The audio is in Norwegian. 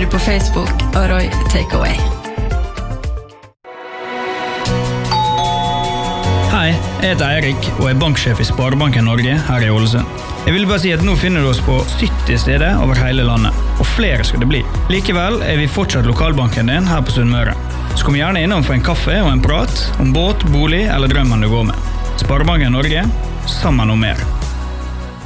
du på Facebook Roy Takeaway. Hei, jeg heter Eirik og er banksjef i Sparebanken Norge her i Ålesund. Jeg vil bare si at nå finner du oss på 70 steder over hele landet, og flere skal det bli. Likevel er vi fortsatt lokalbanken din her på Sunnmøre. Så kom gjerne innom for en kaffe og en prat om båt, bolig eller drømmen du går med. Sparebanken Norge, sammen om mer.